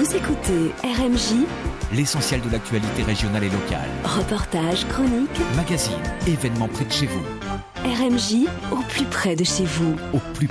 Vous écoutez RMJ, l'essentiel de l'actualité régionale et locale. Reportages, chroniques, Magazines, événements près de chez vous. RMJ au plus près de chez vous. Au plus